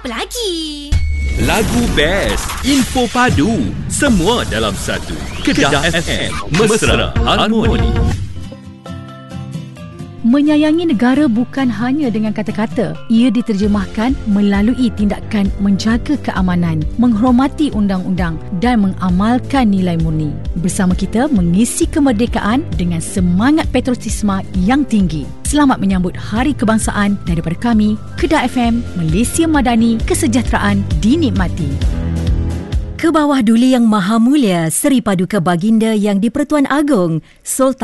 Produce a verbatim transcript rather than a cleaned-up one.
Apa lagi? Lagu best, info padu, semua dalam satu. Kedah F M, Mesra Harmoni. Menyayangi negara bukan hanya dengan kata-kata. Ia diterjemahkan melalui tindakan menjaga keamanan, menghormati undang-undang dan mengamalkan nilai murni. Bersama kita mengisi kemerdekaan dengan semangat patriotisme yang tinggi. Selamat menyambut Hari Kebangsaan daripada kami, Kedah F M, Malaysia Madani, kesejahteraan dinikmati. Ke bawah Duli Yang Maha Mulia, Seri Paduka Baginda Yang di-Pertuan Agong Sultan